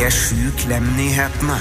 P7 Klem-nyhetene.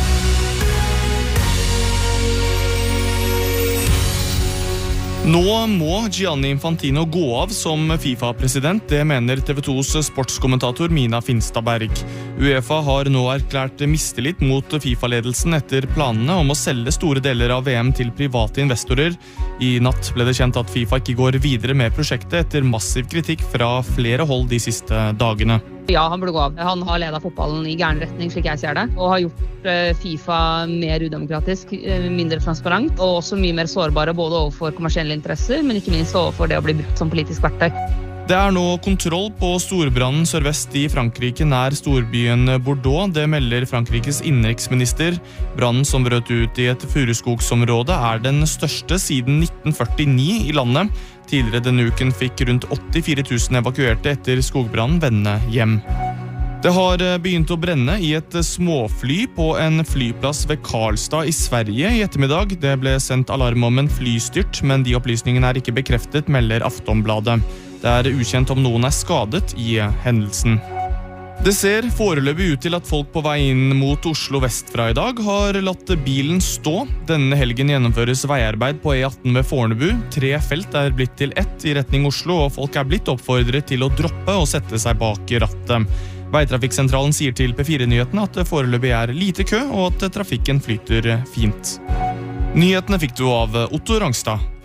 Nå må Gianni Infantino gå av som FIFA-president, det mener TV 2s sportskommentator Mina Finstadberg. UEFA har nå erklært mistillit mot FIFA-ledelsen etter planene om å selge store deler av VM til private investorer. I natt ble det kjent at FIFA ikke går videre med prosjektet etter massiv kritikk fra flere hold de siste dagene. Ja, han burde gå av. Han har ledet fotballen i gæren retning, slik jeg ser det, og har gjort FIFA mer udemokratisk, mindre transparent, og også mye mer sårbare både overfor kommersielle interesser, men ikke minst overfor det å bli brukt som politisk verktøy. Det er nå kontroll på storbrannen sørvest i Frankrike nær storbyen Bordeaux. Det melder Frankrikes innenriksminister. Brannen som brøt ut i et furuskogsområde er den største siden 1949 i landet. Tidligere denne uken fikk rundt 84 000 evakuerte etter skogbrannen vende hjem. Det har begynt å brenne i et småfly på en flyplass ved Karlstad i Sverige i ettermiddag. Det ble sendt alarm om en flystyrt, men de opplysningene er ikke bekreftet, melder Aftonbladet. Det er ukjent om noen er skadet i hendelsen. Det ser foreløpig ut til at folk på vei inn mot Oslo vestfra i dag har latt bilen stå. Denne helgen gjennomføres veiarbeid på E18 ved Fornebu. 3 felt er blitt til 1 i retning Oslo, og folk er blitt oppfordret til å droppe og sette seg bak rattet. Veitrafikksentralen sier til P4-nyhetene at det foreløpig er lite kø, og at trafikken flyter fint. Nyhetene fikk du av Otto Rangstad.